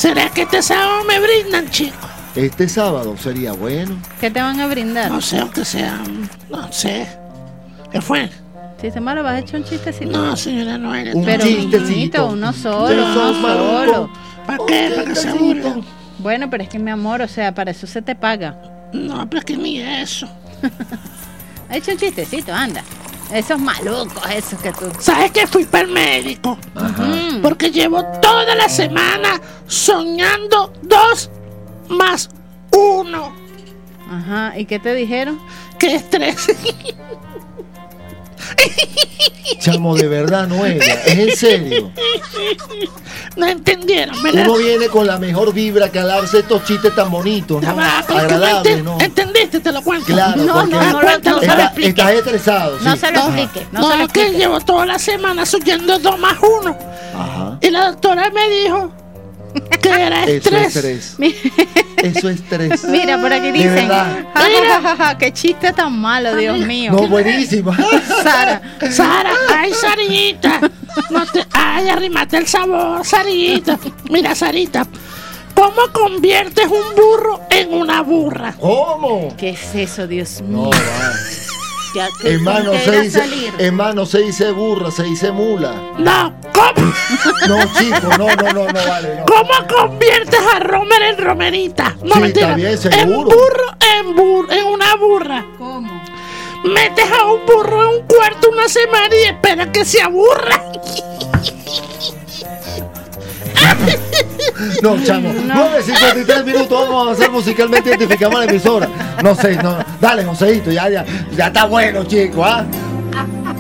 ¿Será que este sábado me brindan, chico? Este sábado sería bueno. ¿Qué te van a brindar? No sé, aunque sea... No sé. ¿Qué fue? Si te malo, ¿vas a echar un chistecito? No, señora Noelia. Un Pero chistecito. mijito, uno solo, Pero uno sos maluco. solo. ¿Para qué? ¿Para que se aburra? Bueno, pero es que mi amor, o sea, para eso se te paga. No, pero es que ni eso. Ha hecho un chistecito, anda. Esos malucos, esos que tú... ¿Sabes que fui para el médico? Porque llevo toda la semana soñando 2 más 1. Ajá, ¿y qué te dijeron? ¡Qué estrés! Chamo, de verdad, Noelia, es en serio. No entendieron, ¿verdad? Uno viene con la mejor vibra que alarse estos chistes tan bonitos, ¿no? Ah, pero es que Agradables, ¿no? ¿Entendiste? Te lo cuento. Claro, No, porque no, cuéntalo, no se lo explique. estás estresado, sí. No se lo Ajá. explique, no No, se lo es que explique. llevo toda la semana soñando 2 más 1. Ajá. Y la doctora me dijo que era Eso es estrés. estrés. Eso es estrés. Mira, por aquí De dicen, verdad. ja, ja, ja, ja, qué chiste tan malo, Dios mío. No, buenísimo. Sara, Sara, ay, Sarita. Ay, arrimate el sabor, Sarita. Mira, Sarita. ¿Cómo conviertes un burro en una burra? ¿Cómo? ¿qué es eso, Dios No, mío? va. Ya que Hermano, con qué se ir a dice, salir. hermano, se dice burra, se dice mula. No, ¿cómo? No, chico, no, vale, no. ¿Cómo conviertes a Romer en romerita? No, Sí, mentira. está bien, seguro. En burro, en una burra. ¿Cómo? Metes a un burro en un cuarto una semana y esperas que se aburra. No, chamo, 9:53 minutos, vamos a avanzar musicalmente, identificamos la emisora. No sé, no, dale, Joséito, ya está bueno, chico, ¿ah?